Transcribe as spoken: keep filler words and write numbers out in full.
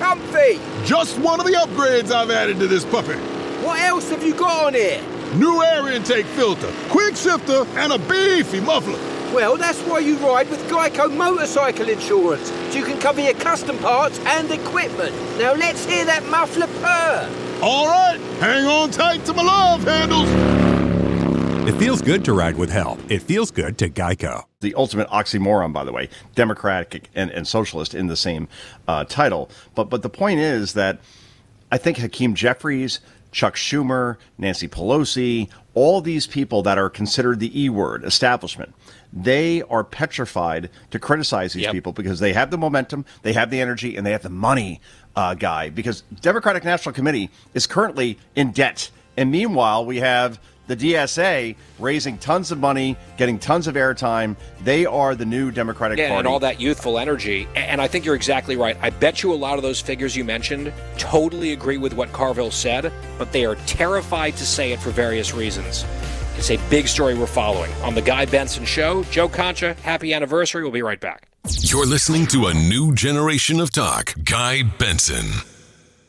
comfy. Just one of the upgrades I've added to this puppy. What else have you got on here? New air intake filter, quick shifter, and a beefy muffler. Well, that's why you ride with Geico Motorcycle Insurance, so you can cover your custom parts and equipment. Now let's hear that muffler purr. All right, hang on tight to my love handles. It feels good to ride with help. It feels good to Geico. The ultimate oxymoron, by the way, Democratic and, and socialist in the same uh, title. But but the point is that I think Hakeem Jeffries, Chuck Schumer, Nancy Pelosi, all these people that are considered the E word, establishment, they are petrified to criticize these yep. people because they have the momentum, they have the energy, and they have the money, uh, guy. Because Democratic National Committee is currently in debt. And meanwhile, we have the D S A raising tons of money, getting tons of airtime. They are the new Democratic yeah, Party. And all that youthful energy. And I think you're exactly right. I bet you a lot of those figures you mentioned totally agree with what Carville said, but they are terrified to say it for various reasons. It's a big story we're following. On The Guy Benson Show, Joe Concha, happy anniversary. We'll be right back. You're listening to a new generation of talk. Guy Benson.